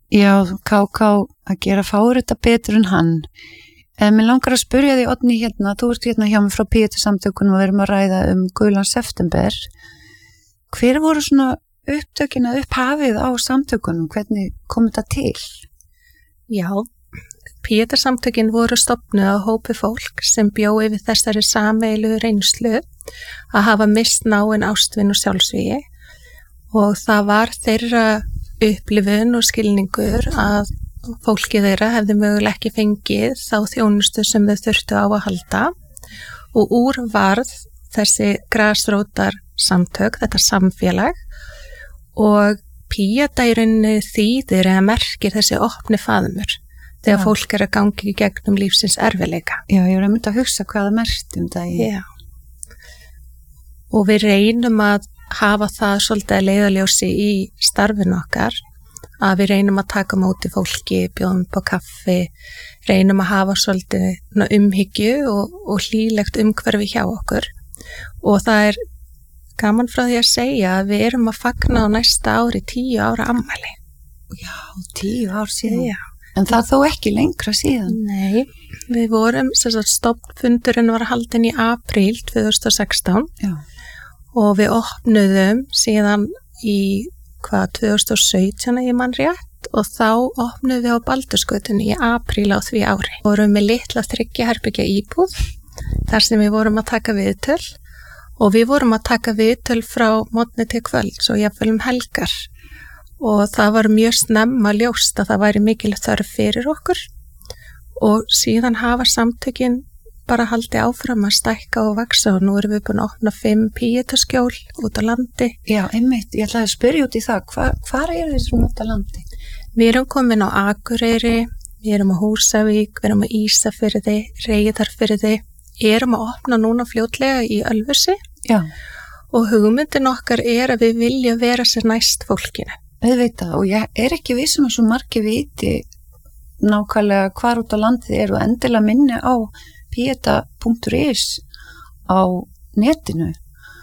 Já, KK að gera fáir þetta betur en hann. En mér langar að spyrja því, Oddný, hérna, þú ert hérna hjá mig frá Píeta-samtökunum og við erum að ræða gulan september. Hver voru svona upptökin að upphafið á samtökunum? Hvernig kom þetta til? Já, Píeta-samtökin voru stofnuð á hópi fólk sem bjó yfir þessari sameiginlegu reynslu að hafa misst náin ástvin og sjálfsvígi og það var þeirra upplifun og skilningur að fólkið þeirra hefði mögulega ekki fengið þá þjónustu sem þau þurftu á að halda og úr varð þessi grasrótar samtök, þetta samfélag og Píeta í rauninni þýðir eða merkir þessi opni faðmur þegar fólk að gangi í gegnum lífsins erfiðleika. Já, ég myndi að hugsa hvað það merkt það. Já. Og við reynum að hafa það svolítið að leiðarljósi í starfinu okkar, að við reynum að taka móti fólki, bjóðum på kaffi, reynum að hafa svolítið umhyggju og hlýlegt umhverfi hjá okkur. Og það gaman frá því að segja að við erum að fagna á næsta ári 10 ára afmæli. Já, 10 ár síðan. Já. En það þó ekki lengra síðan. Nei, við vorum, stofnfundurinn var haldinn í apríl 2016. Já. Og við opnuðum síðan í 2017 ég man rétt og þá opnuðum við á Baldursgötunni í apríl á því ári. Við vorum með litla 3 herbergja íbúð þar sem við vorum að taka viðtöl og við vorum að taka viðtöl frá morgni til kvölds og jafnvel helgar og það var mjög snemma ljóst að það væri mikil þörf fyrir okkur og síðan hafa samtökin bara haldi áfram að stækka og vaksa og nú erum við búin að opna 5 Píetaskjól út á landi. Já, einmitt, ég ætlaði að spyrja út í það, hvar eru þessum út á landi? Við erum komin á Akureyri, við erum á Húsavík, við erum á Ísafirði, Reyðarfirði, erum að opna núna fljótlega í Ölfusi. Já. Og hugmyndin okkar að við viljum vera sér næst fólkinu. Auðvitað, og ég ekki vissum að svo margir viti nákvæmlega hvar út á landið og endilega minni á Píeta.is á netinu.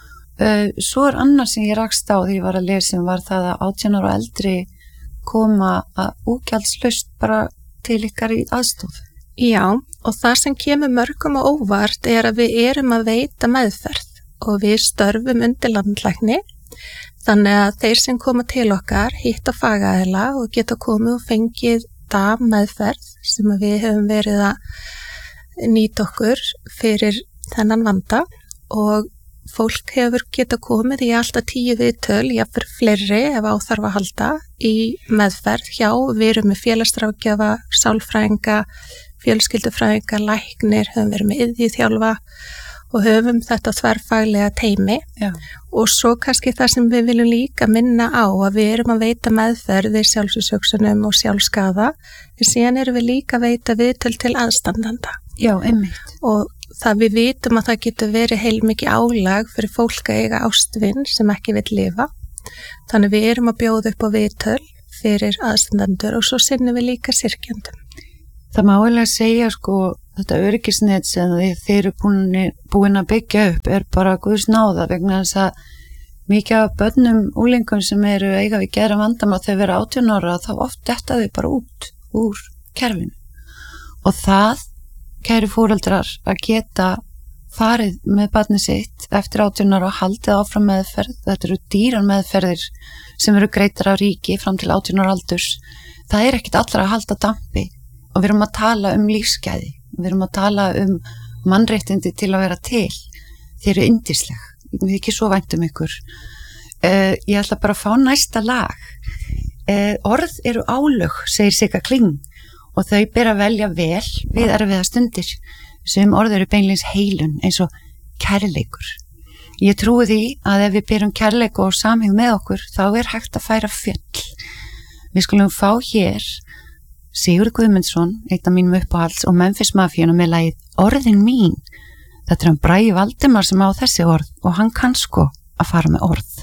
Svo annars sem ég rakst á því ég var að lesa var það að 18 ára og eldri koma að úgjaldslaust bara til ykkar í aðstoð. Já, og það sem kemur mörgum á óvart að við erum að veita meðferð og við störfum undir landlækni þannig að þeir sem koma til okkar hitta fagaðila og geta komið og fengið meðferð sem við höfum verið að nýta okkur fyrir þennan vanda og fólk hefur geta komið í alltaf 10 viðtöl, jafnvel fleiri ef á þarf að halda í meðferð hjá, við erum með félagsráðgjafa, sálfræðinga, fjölskyldufræðinga, læknir, höfum verið með iðjuþjálfa og höfum þetta þverfaglega teymi. Já. Og svo kannski það sem við viljum líka minna á að við erum að veita meðferð við sjálfsvígshugsunum og sjálfskaða en síðan erum við líka að veita viðtöl til aðstandanda. Já, einmitt. Og það við vitum að það getur verið heilmikið álag fyrir fólk að eiga ástvin sem ekki vill lifa. Þannig við erum að bjóða upp á viðtöl fyrir aðstandendur og svo sinnum við líka syrgjendum. Það má eiginlega segja þetta öryggisnet sem þeir eru búin að byggja upp bara Guðs náða vegna þess að mikið af börnum úlingum sem eru eiga við geðra vandamál þegar vera 18 ára þá oft detta þau bara út úr kerfinu og það kæru foreldrar að geta farið með barnið sitt eftir 18 ára og haldið áfram meðferð. Þetta eru dýrar meðferðir sem eru greiddar af ríki fram til 18 ára aldurs. Það ekkert allra að halda dampi og við erum að tala lífsgæði. Við erum að tala mannréttindi til að vera til. Þeir eru yndisleg. Við ekki svo væntum ykkur. Ég ætla bara að fá næsta lag. Orð eru álög, segir Sigga Kling og þau ber að velja vel við erfiða stundir. Sem orð eru beinleins heilun eins og kærleikur. Ég trúi því að ef við berum kærleik og samhug með okkur þá hægt að færa fjöll. Við skulum fá hér Sigurður Guðmundsson, einn af mínum uppáhalds og Memphis Mafíuna með lagið Orðin mín. Þetta hann Bragi Valdimar sem á þessi orð og hann kann að fara með orð.